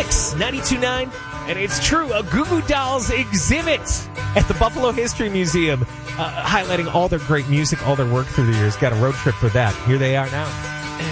Mix 92.9. And it's true, a Goo Goo Dolls exhibit at the Buffalo History Museum, highlighting all their great music, all their work through the years. Got a road trip for that. Here they are now.